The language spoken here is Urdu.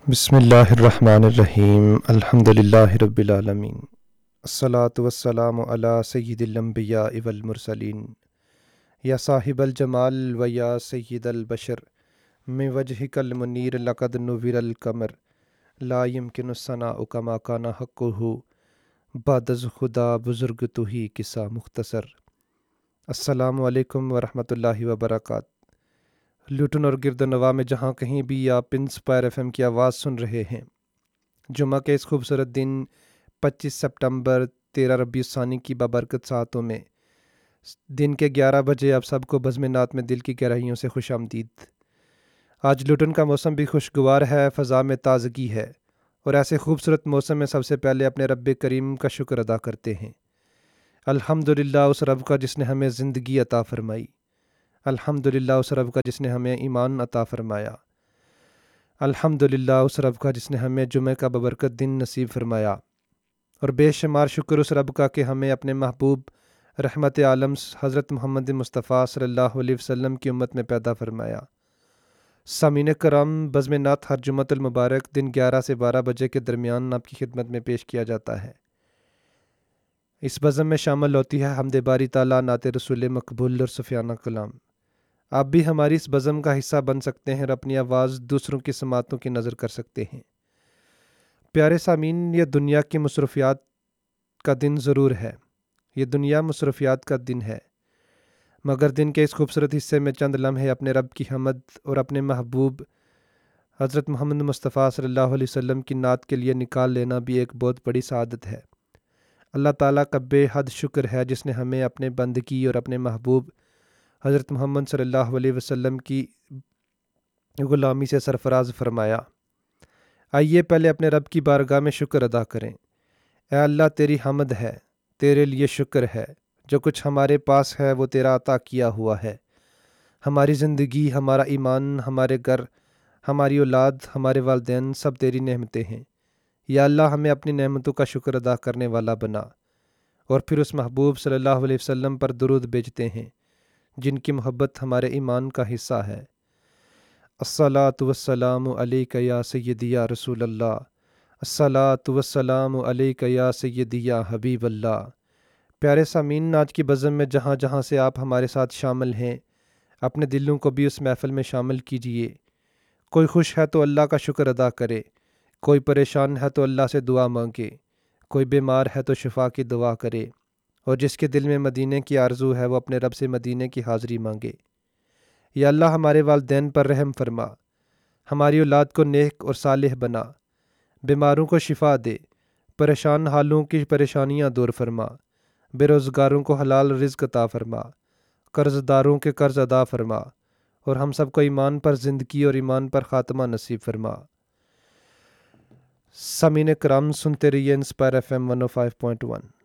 بسم اللہ الرحمن الرحیم الحمدللہ رب العالمین الصلاۃ والسلام علی سید الانبیاء والمرسلین یا صاحب الجمال و یا سید البشر من وجہک المنیر لقد نور القمر لا يمکن الثناء کما کان حقہ بعد از خدا بزرگ تو ہی قصہ مختصر۔ السلام علیکم ورحمۃ اللہ وبرکاتہ۔ لوٹن اور گرد و نواح میں جہاں کہیں بھی آپ انسپائر ایف ایم کی آواز سن رہے ہیں، جمعہ کے اس خوبصورت دن 25 سپٹمبر 13 ربیع الثانی کی بابرکت ساعتوں میں دن کے 11 بجے آپ سب کو بزم نعت میں دل کی گہرائیوں سے خوش آمدید۔ آج لوٹن کا موسم بھی خوشگوار ہے، فضا میں تازگی ہے، اور ایسے خوبصورت موسم میں سب سے پہلے اپنے رب کریم کا شکر ادا کرتے ہیں۔ الحمدللہ اس رب کا جس نے ہمیں زندگی عطا فرمائی، الحمدللہ اس رب کا جس نے ہمیں ایمان عطا فرمایا، الحمدللہ اس رب کا جس نے ہمیں جمعہ کا ببرکت دن نصیب فرمایا، اور بے شمار شکر اس رب کا کہ ہمیں اپنے محبوب رحمت عالم حضرت محمد مصطفیٰ صلی اللہ علیہ وسلم کی امت میں پیدا فرمایا۔ سامعین کرام، بزم نعت ہر جمعۃ المبارک دن 11 سے 12 بجے کے درمیان آپ کی خدمت میں پیش کیا جاتا ہے۔ اس بزم میں شامل ہوتی ہے حمد باری تعالیٰ، نعت رسول مقبول اور صوفیانہ کلام۔ آپ بھی ہماری اس بزم کا حصہ بن سکتے ہیں اور اپنی آواز دوسروں کی سماعتوں کی نظر کر سکتے ہیں۔ پیارے سامعین، یہ دنیا کی مصروفیات کا دن ضرور ہے، یہ دنیا مصروفیات کا دن ہے، مگر دن کے اس خوبصورت حصے میں چند لمحے اپنے رب کی حمد اور اپنے محبوب حضرت محمد مصطفیٰ صلی اللہ علیہ وسلم کی نعت کے لیے نکال لینا بھی ایک بہت بڑی سعادت ہے۔ اللہ تعالیٰ کا بے حد شکر ہے جس نے ہمیں اپنے بندگی اور اپنے محبوب حضرت محمد صلی اللہ علیہ وسلم کی غلامی سے سرفراز فرمایا۔ آئیے پہلے اپنے رب کی بارگاہ میں شکر ادا کریں۔ اے اللہ، تیری حمد ہے، تیرے لیے شکر ہے، جو کچھ ہمارے پاس ہے وہ تیرا عطا کیا ہوا ہے۔ ہماری زندگی، ہمارا ایمان، ہمارے گھر، ہماری اولاد، ہمارے والدین سب تیری نعمتیں ہیں۔ یا اللہ، ہمیں اپنی نعمتوں کا شکر ادا کرنے والا بنا، اور پھر اس محبوب صلی اللہ علیہ وسلم پر درود بھیجتے ہیں جن کی محبت ہمارے ایمان کا حصہ ہے۔ الصلاۃ والسلام علیک یا سیدی یا رسول اللہ، الصلاۃ والسلام علیک یا سیدی یا حبیب اللہ۔ پیارے سامعین، آج کی بزم میں جہاں جہاں سے آپ ہمارے ساتھ شامل ہیں، اپنے دلوں کو بھی اس محفل میں شامل کیجیے۔ کوئی خوش ہے تو اللہ کا شکر ادا کرے، کوئی پریشان ہے تو اللہ سے دعا مانگے، کوئی بیمار ہے تو شفا کی دعا کرے، اور جس کے دل میں مدینے کی آرزو ہے وہ اپنے رب سے مدینے کی حاضری مانگے۔ یا اللہ، ہمارے والدین پر رحم فرما، ہماری اولاد کو نیک اور صالح بنا، بیماروں کو شفا دے، پریشان حالوں کی پریشانیاں دور فرما، بے روزگاروں کو حلال رزق عطا فرما، قرض داروں کے قرض ادا فرما، اور ہم سب کو ایمان پر زندگی اور ایمان پر خاتمہ نصیب فرما۔ سامعین کرام، سنتے رہیے انسپائر ایف ایم 105.1۔